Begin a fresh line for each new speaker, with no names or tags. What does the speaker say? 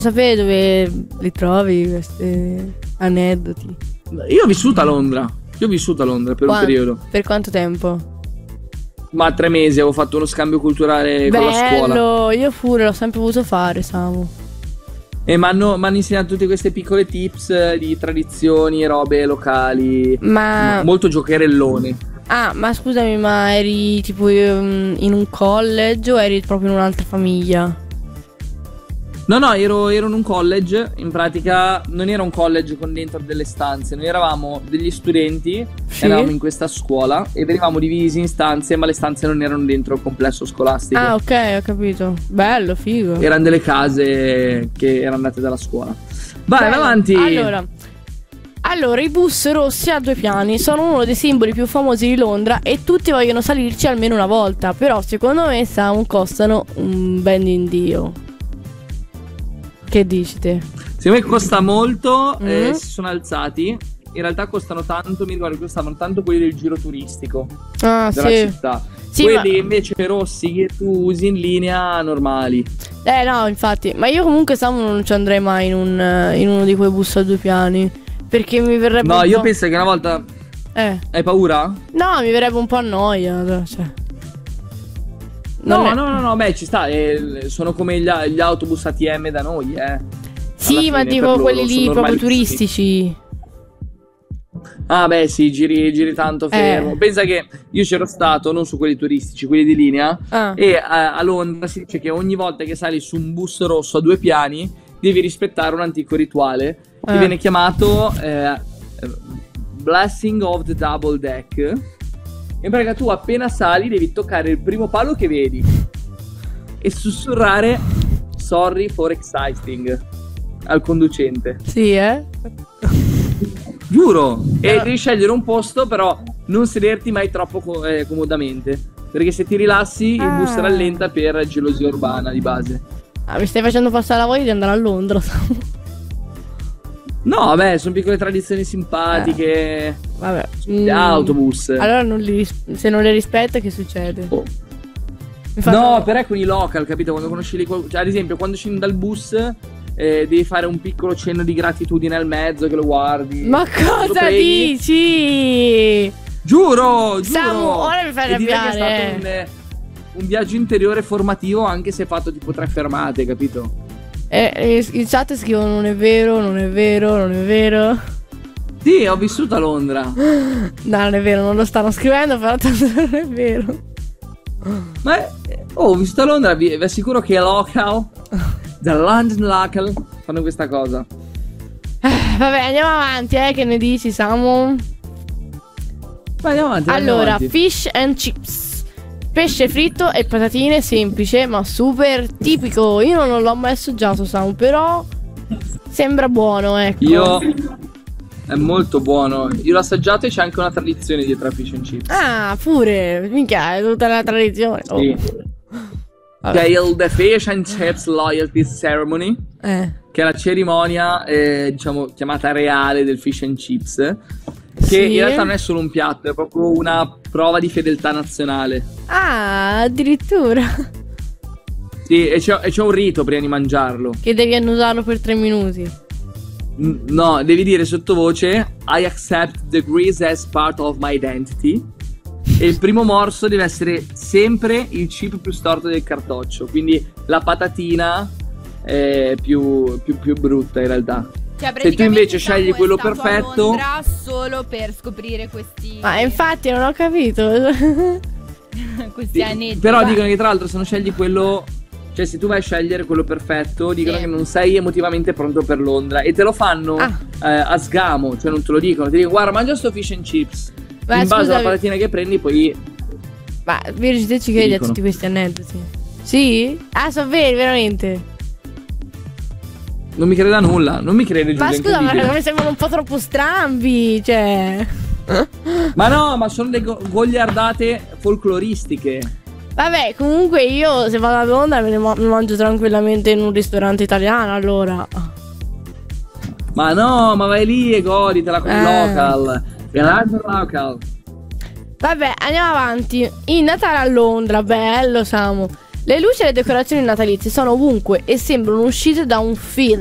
Sapete dove li trovi questi aneddoti?
Io ho vissuto a Londra. Per un periodo.
Per quanto tempo?
Ma 3 mesi, avevo fatto uno scambio culturale con la scuola.
Bello, io pure l'ho sempre voluto fare, Samu.
E mi hanno insegnato tutte queste piccole tips di tradizioni e robe locali. Molto giocherellone.
Ah, ma scusami, ma eri tipo in un college o eri proprio in un'altra famiglia?
No, ero in un college. In pratica non era un college con dentro delle stanze. Noi eravamo degli studenti,
sì.
Eravamo in questa scuola e venivamo divisi in stanze, ma le stanze non erano dentro il complesso scolastico.
Ah, ok, ho capito. Bello, figo.
Erano delle case che erano andate dalla scuola. Vai,
bello.
avanti.
Allora, i bus rossi a 2 piani sono uno dei simboli più famosi di Londra e tutti vogliono salirci almeno una volta. Però secondo me costano un ben di Dio. Che dici te?
Secondo me costa molto, si sono alzati. In realtà costano tanto, mi ricordo che costavano tanto quelli del giro turistico della città.
Sì,
quelli invece rossi che tu usi in linea normali.
No, infatti. Ma io comunque non ci andrei mai in uno di quei bus a 2 piani. Perché mi verrebbe
No, io penso che una volta... Hai paura?
No, mi verrebbe un po' a noia, cioè.
No, beh, ci sta. Sono come gli autobus ATM da noi,
Sì, ma dico quelli lì proprio turistici.
Ah, beh, sì, giri tanto fermo. Pensa che io c'ero stato, non su quelli turistici, quelli di linea. E a Londra si dice che ogni volta che sali su un bus rosso a 2 piani devi rispettare un antico rituale che viene chiamato Blessing of the Double Deck. In pratica tu appena sali devi toccare il primo palo che vedi e sussurrare "Sorry for exciting" al conducente.
Sì,
Giuro. E devi scegliere un posto, però non sederti mai troppo comodamente, perché se ti rilassi il bus rallenta per gelosia urbana di base.
Mi stai facendo passare la voglia di andare a Londra.
No, vabbè, sono piccole tradizioni simpatiche.
Vabbè.
Gli autobus.
Allora se non le rispetta, che succede?
No, però è con i local, capito? Quando conosci ad esempio, quando scendi dal bus devi fare un piccolo cenno di gratitudine al mezzo, che lo guardi.
Ma cosa dici?
Giuro!
Samu, ora mi fai arrabbiare.
È stato un viaggio interiore formativo, anche se fatto tipo 3 fermate, capito?
In chat scrivono non è vero, non è vero, non è vero.
Sì, ho vissuto a Londra.
No, non è vero, non lo stanno scrivendo, però tanto non è vero.
Ma ho vissuto a Londra, vi assicuro che local, the London local, fanno questa cosa.
Vabbè, andiamo avanti, che ne dici, Samu?
Vai, andiamo avanti.
Allora, fish and chips. Pesce fritto e patatine, semplice ma super tipico. Io non l'ho mai assaggiato, Samu, però sembra buono, ecco.
È molto buono. Io l'ho assaggiato e c'è anche una tradizione dietro a fish and chips.
Ah, pure, minchia, è tutta la tradizione.
Sì. C'è il The Fish and Chips Loyalty Ceremony, che è la cerimonia, diciamo, chiamata reale del fish and chips. Che in realtà non è solo un piatto, è proprio una prova di fedeltà nazionale.
Ah, addirittura.
Sì, e c'è un rito prima di mangiarlo.
Che devi annusarlo per 3 minuti.
No, devi dire sottovoce "I accept the grease as part of my identity". E il primo morso deve essere sempre il chip più storto del cartoccio. Quindi la patatina è più brutta in realtà.
Cioè,
se tu invece scegli quello perfetto,
a Londra solo per scoprire questi.
Ma infatti non ho capito.
Questi aneddoti.
Però dicono che tra l'altro se non scegli quello, cioè se tu vai a scegliere quello perfetto, dicono che non sei emotivamente pronto per Londra. E te lo fanno a sgamo. Cioè non te lo dicono, ti dicono guarda mangia sto fish and chips. In base alla patatina che prendi poi.
Ma Virgi, te ci credi a tutti questi aneddoti? Sì? Ah, sono veri veramente.
Non mi crede a nulla, non mi crede Giulia.
Ma scusa, ma mi sembrano un po' troppo strambi, cioè.
Ma no, ma sono le goliardate folcloristiche.
Vabbè, comunque io se vado a Londra mi mangio tranquillamente in un ristorante italiano, allora.
Ma no, ma vai lì e goditela con il local. Local.
Vabbè, andiamo avanti. Il Natale a Londra, bello, Samu. Le luci e le decorazioni natalizie sono ovunque e sembrano uscite da un film.